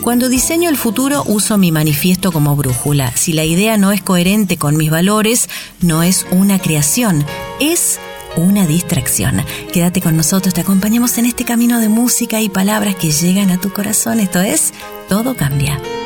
Cuando diseño el futuro uso mi manifiesto como brújula. Si la idea no es coherente con mis valores, no es una creación, es una distracción. Quédate con nosotros, te acompañamos en este camino de música y palabras que llegan a tu corazón. Esto es Todo Cambia.